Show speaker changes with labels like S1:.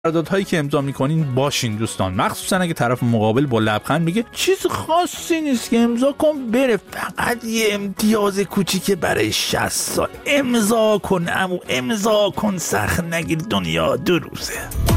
S1: قراردادهایی که امضا میکنین باشین دوستان، مخصوصا اگه طرف مقابل با لبخند میگه چیز خاصی نیست که امضا کن بره، فقط یه امتیاز کوچیکه برای 60 سال، امضا کن عمو، امضا کن، سخت نگیر، دنیا 2 روزه.